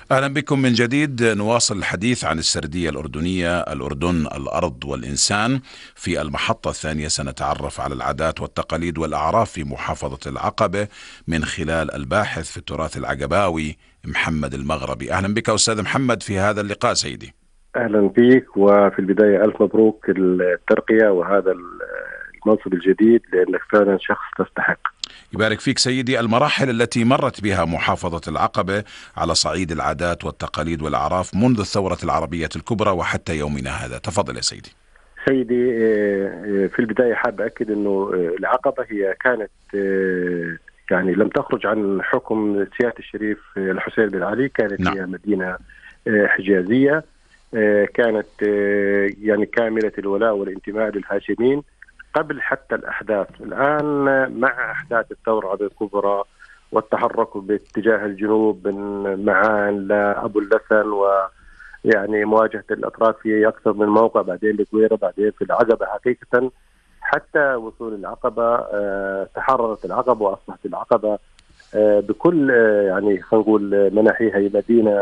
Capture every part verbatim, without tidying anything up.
أهلا بكم من جديد. نواصل الحديث عن السردية الأردنية، الأردن الأرض والإنسان. في المحطة الثانية سنتعرف على العادات والتقاليد والأعراف في محافظة العقبة من خلال الباحث في التراث العقباوي محمد المغربي. أهلا بك أستاذ محمد في هذا اللقاء سيدي. أهلا بك، وفي البداية ألف مبروك الترقية وهذا المنصب الجديد، لأنك فعلا شخص تستحق. يبارك فيك سيدي. المراحل التي مرت بها محافظة العقبة على صعيد العادات والتقاليد والأعراف منذ الثورة العربية الكبرى وحتى يومنا هذا، تفضل يا سيدي. سيدي، في البداية حاب أكد أنه العقبة هي كانت يعني لم تخرج عن حكم سيادة الشريف الحسين بن علي، كانت نعم. هي مدينة حجازية، كانت يعني كاملة الولاء والانتماء للهاشمين قبل حتى الأحداث. الآن مع أحداث الثورة الكبرى والتحرك باتجاه الجنوب من معان لأبو اللسن، ويعني مواجهة الأطراف في أكثر من موقع، بعدين بكويرة، بعدين في العقبة، حقيقة حتى وصول العقبة تحررت العقبة وأصبحت العقبة بكل يعني خلينا نقول مناحيها مدينة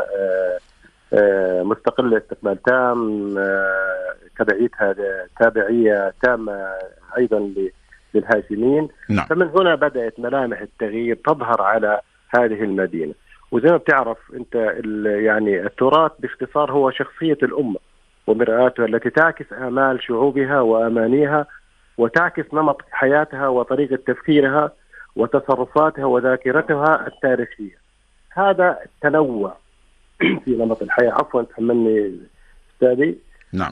مستقلة استقلال تام، تبعيتها تابعية تامة أيضا للهاشمين. نعم. فمن هنا بدأت ملامح التغيير تظهر على هذه المدينة. وزي ما بتعرف أنت يعني التراث باختصار هو شخصية الأمة ومرآتها التي تعكس آمال شعوبها وأمانيها، وتعكس نمط حياتها وطريقة تفكيرها وتصرفاتها وذاكرتها التاريخية. هذا التنوع في نمط الحياة، عفوا تحملني أستاذي. نعم.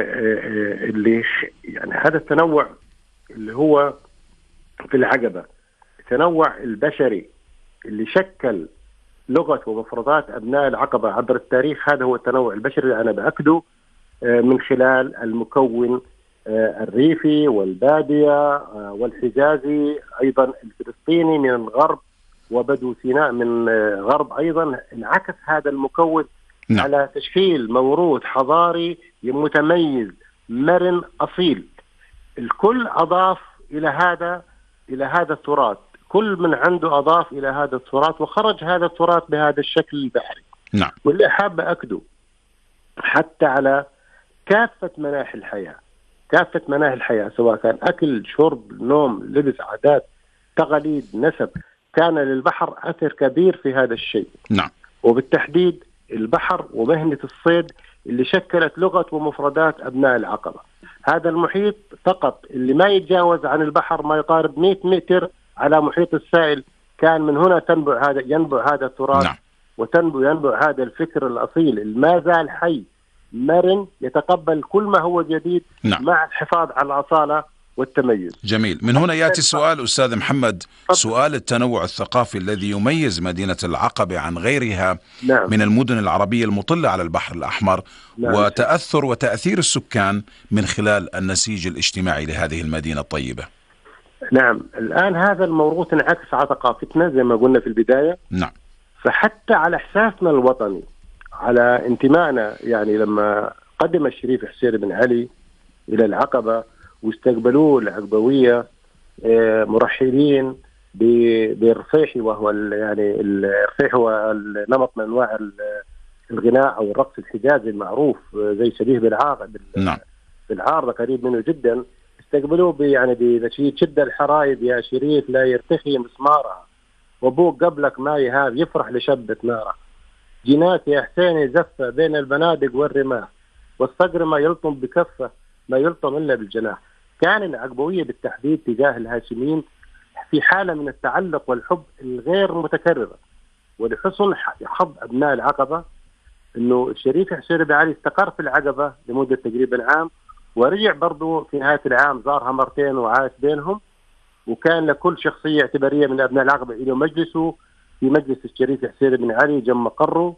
اللي يعني هذا التنوع اللي هو في العقبة، التنوع البشري اللي شكل لغة ومفردات أبناء العقبة عبر التاريخ، هذا هو التنوع البشري اللي أنا بأكده من خلال المكون الريفي والبادية والحجازي، أيضا الفلسطيني من الغرب وبدو سيناء من غرب أيضا. انعكس هذا المكون نعم. على تشكيل موروث حضاري متميز مرن أصيل. الكل أضاف إلى هذا إلى هذا التراث، كل من عنده أضاف إلى هذا التراث، وخرج هذا التراث بهذا الشكل البحري. نعم. واللي حاب أكده حتى على كافة مناحي الحياة، كافة مناحي الحياة، سواء كان أكل، شرب، نوم، لبس، عادات، تقاليد، نسب، كان للبحر أثر كبير في هذا الشيء. نعم. وبالتحديد البحر ومهنة الصيد اللي شكلت لغة ومفردات أبناء العقبة. هذا المحيط فقط اللي ما يتجاوز عن البحر ما يقارب مئة متر على محيط السائل، كان من هنا تنبع هذا ينبع هذا التراث. نعم. وتنبع ينبع هذا الفكر الأصيل اللي ما زال حي مرن يتقبل كل ما هو جديد. نعم. مع الحفاظ على الأصالة والتميز. جميل. من هنا يأتي السؤال أستاذ محمد، سؤال التنوع الثقافي الذي يميز مدينة العقبة عن غيرها نعم. من المدن العربية المطلة على البحر الأحمر. نعم. وتأثر وتأثير السكان من خلال النسيج الاجتماعي لهذه المدينة الطيبة. نعم. الآن هذا الموروث انعكس على ثقافتنا زي ما قلنا في البداية. نعم. فحتى على إحساسنا الوطني، على انتمائنا، يعني لما قدم الشريف حسين بن علي إلى العقبة واستقبلوه العقبوية مرحبين بالرفيحي، وهو يعني الرفيحي هو نمط من أنواع الغناء أو الرقص الحجازي المعروف زي شبيه بالعار. نعم. بالعار قريب منه جدا. استقبلوه يعني بنشيد شد الحرايب يا شريف لا يرتخي مسمارها، وابوك قبلك ما يهاب يفرح لشبة ناره، جينات يا حسين زفة بين البنادق والرماح، والصقر ما يلطم بكفه ما يلطم إلا بالجناح. كان العقبوية بالتحديد تجاه الهاشميين في حالة من التعلق والحب الغير متكررة. ولحسن حظ أبناء العقبة أنه الشريف حسين بن علي استقر في العقبة لمدة تقريبا عام، ورجع برضو في نهاية العام زارها مرتين وعاش بينهم. وكان لكل شخصية اعتبارية من أبناء العقبة إلى مجلسه في مجلس الشريف حسين بن علي جنب مقره،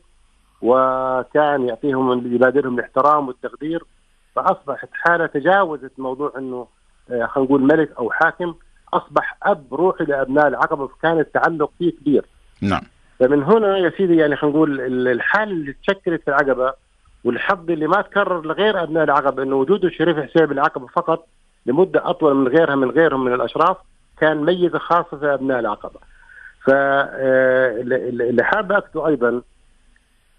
وكان يعطيهم يبادرهم الاحترام والتقدير. فأصبحت حالة تجاوزت موضوع أنه خلينا نقول ملك أو حاكم، أصبح أب روحي لأبناء العقبة، فكان التعلق فيه كبير. نعم. فمن هنا يا سيدي يعني خلينا نقول الحالة اللي تشكلت في العقبة والحظ اللي ما تكرر لغير أبناء العقبة، أنه وجود الشريف حسين بالعقبة فقط لمدة أطول من غيرها من غيرهم من الأشراف كان ميزة خاصة في أبناء العقبة. فاللي حاب أكده أيضا